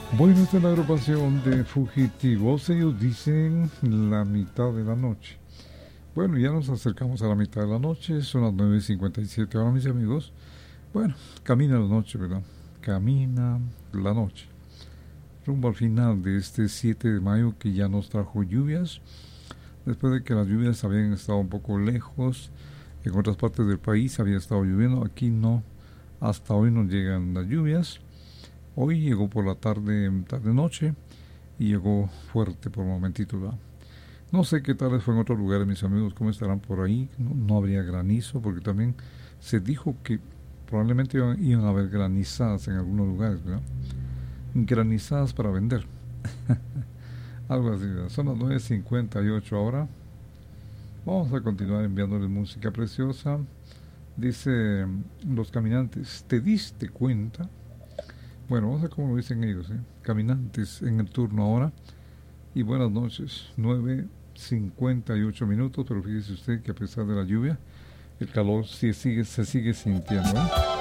Bueno, esta es la agrupación de fugitivos. Ellos dicen la mitad de la noche. Bueno, ya nos acercamos a la mitad de la noche. Son las 9:57 ahora, mis amigos. Bueno, camina la noche, ¿verdad? Camina la noche. Rumbo al final de este 7 de mayo que ya nos trajo lluvias. Después de que las lluvias habían estado un poco lejos. En otras partes del país había estado lloviendo. Aquí no. Hasta hoy no llegan las lluvias. Hoy llegó por la tarde, tarde-noche, y llegó fuerte por momentitos, ¿verdad? No sé qué tal fue en otros lugares, mis amigos, cómo estarán por ahí. No, no habría granizo, porque también se dijo que probablemente iban a haber granizadas en algunos lugares, ¿verdad? Granizadas para vender. Algo así, ¿verdad? Son las 9:58 ahora. Vamos a continuar enviándoles música preciosa. Dice Los Caminantes, ¿te diste cuenta? Bueno, vamos a ver cómo lo dicen ellos, ¿eh? Caminantes en el turno ahora. Y buenas noches, 9:58 minutos, pero fíjese usted que a pesar de la lluvia, el calor sí se sigue sintiendo, ¿eh?